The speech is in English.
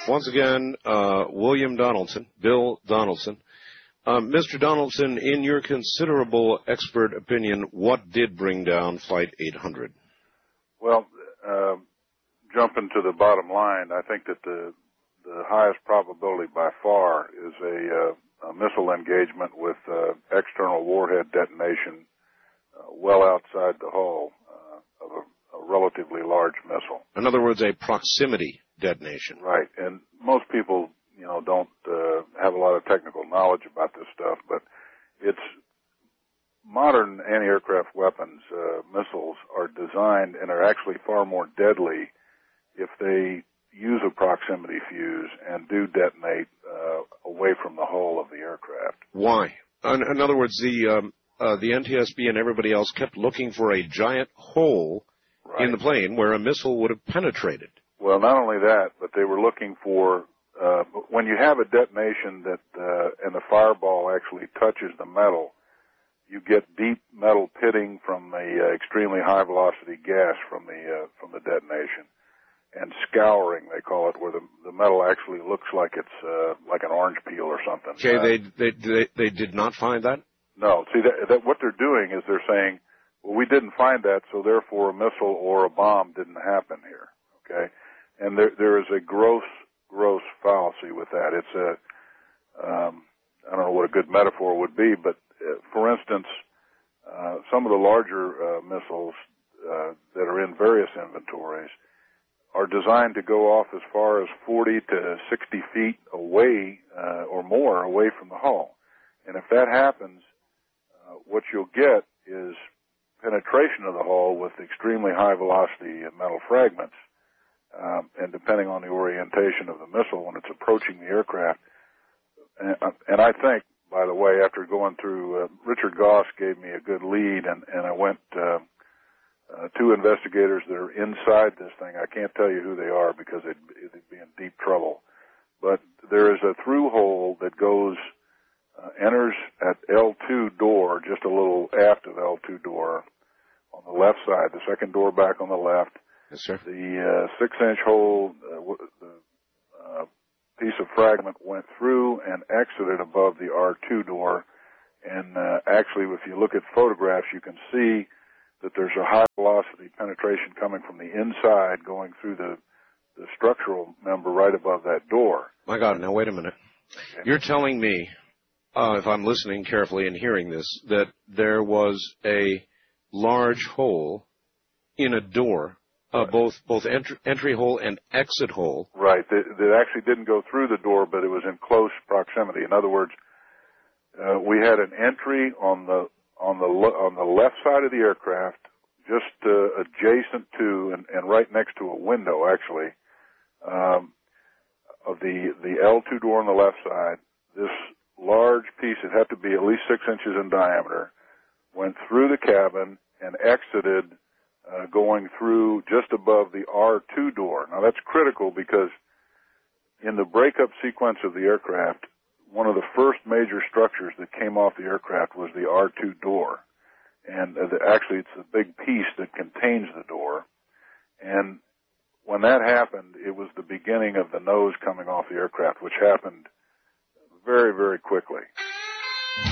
Once again, William Donaldson, Bill Donaldson. Mr. Donaldson, in your considerable expert opinion, what did bring down Flight 800? Well, jumping to the bottom line, I think that the highest probability by far is a missile engagement with external warhead detonation well outside the hull of a relatively large missile. In other words, a proximity detonation. Right, and most people, don't have a lot of technical knowledge about this stuff, but it's modern anti-aircraft weapons, missiles are designed and are actually far more deadly if they use a proximity fuse and do detonate away from the hull of the aircraft. Why? In other words, the NTSB and everybody else kept looking for a giant hole in the plane where a missile would have penetrated. Well, not only that, but they were looking for, when you have a detonation that, and the fireball actually touches the metal, you get deep metal pitting from the extremely high velocity gas from the detonation, and scouring, they call it, where the metal actually looks like it's like an orange peel or something. Okay, they did not find that? No. See, that what they're doing is they're saying, well, we didn't find that, so therefore a missile or a bomb didn't happen here. Okay, and there is a gross fallacy with that. It's I don't know what a good metaphor would be, but for instance, some of the larger missiles that are in various inventories are designed to go off as far as 40 to 60 feet away or more away from the hull. And if that happens, what you'll get is penetration of the hull with extremely high velocity metal fragments. And depending on the orientation of the missile when it's approaching the aircraft. And I think, by the way, after going through, Richard Goss gave me a good lead, and I went two investigators that are inside this thing. I can't tell you who they are because they'd be in deep trouble. But there is a through hole that goes, enters at L2 door, just a little aft of L2 door on the left side, the second door back on the left. Yes, sir. The 6-inch hole, the piece of fragment went through and exited above the R2 door. And actually, if you look at photographs, you can see that there's a high velocity penetration coming from the inside going through the structural member right above that door. My God, now wait a minute. Okay. You're telling me, if I'm listening carefully and hearing this, that there was a large hole in a door, both entry hole and exit hole. Right. That actually didn't go through the door, but it was in close proximity. In other words, we had an entry on the left side of the aircraft, just adjacent to and right next to a window, actually, of the L2 door on the left side. This large piece, it had to be at least 6 inches in diameter, went through the cabin and exited going through just above the R2 door. Now, that's critical because in the breakup sequence of the aircraft, one of the first major structures that came off the aircraft was the R2 door. And actually, it's the big piece that contains the door. And when that happened, it was the beginning of the nose coming off the aircraft, which happened very, very quickly.